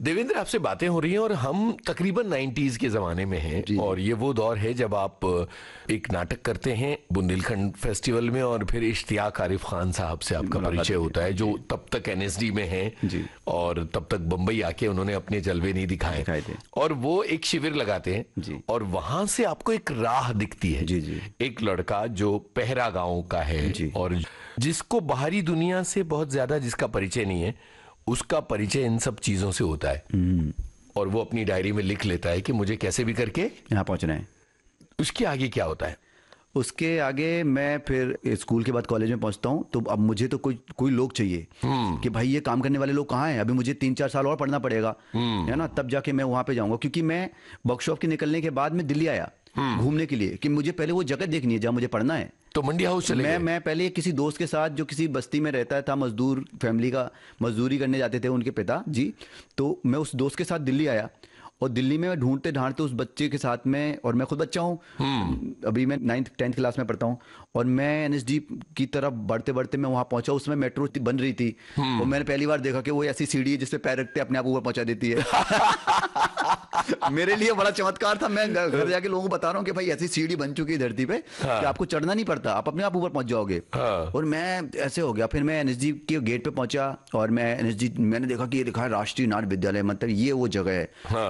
देवेंद्र, आपसे बातें हो रही हैं और हम तकरीबन 90s के ज़माने में हैं और ये वो दौर है जब आप एक नाटक करते हैं बुंदेलखंड फेस्टिवल में और फिर इश्तियाक आरिफ खान साहब से आपका परिचय होता है जो तब तक एनएसडी में हैं और तब तक बम्बई आके उन्होंने अपने जलवे नहीं दिखाए थे और वो एक शिविर लगाते हैं और वहां से आपको एक राह दिखती है। एक लड़का जो पहरा गांव का है और जिसको बाहरी दुनिया से बहुत ज्यादा जिसका परिचय नहीं है, उसका परिचय इन सब चीजों से होता है और वो अपनी डायरी में लिख लेता है कि मुझे कैसे भी करके यहाँ पहुंचना है। उसके आगे क्या होता है? उसके आगे मैं फिर स्कूल के बाद कॉलेज में पहुंचता हूं तो अब मुझे तो कोई लोग चाहिए कि भाई ये काम करने वाले लोग कहाँ हैं। अभी मुझे 3-4 साल और पढ़ना पड़ेगा, है ना, तब जाके मैं वहां पे जाऊंगा। क्योंकि मैं वर्कशॉप के निकलने के बाद में दिल्ली आया घूमने के लिए कि मुझे पहले वो जगह देखनी है जहाँ मुझे पढ़ना है। तो मंडी हाउस चले गए? मैं पहले किसी दोस्त के साथ जो किसी बस्ती में रहता था, मजदूर फैमिली का, मजदूरी करने जाते थे उनके पिता जी, तो मैं उस दोस्त के साथ दिल्ली आया और दिल्ली में ढूंढते ढांढते उस बच्चे के साथ में, और मैं खुद बच्चा हूँ, अभी मैं 9th-10th क्लास में पढ़ता हूँ और मैं एनएसडी की तरफ बढ़ते बढ़ते मैं वहां पहुंचा। उसमें मेट्रो बन रही थी और मैंने पहली बार देखा कि वो ऐसी सीढ़ी है जिसपे पैर रखते अपने आप ऊपर पहुंचा देती है। मेरे लिए बड़ा चमत्कार था। मैं घर जाके लोगों को बता रहा हूँ कि भाई ऐसी सीढ़ी बन चुकी है धरती पे कि आपको चढ़ना नहीं पड़ता, आप अपने आप ऊपर पहुंच जाओगे। और मैं ऐसे हो गया। फिर मैं एनएसडी के गेट पे पहुंचा और मैंने देखा कि ये लिखा है राष्ट्रीय नाट्य विद्यालय, मतलब ये वो जगह है।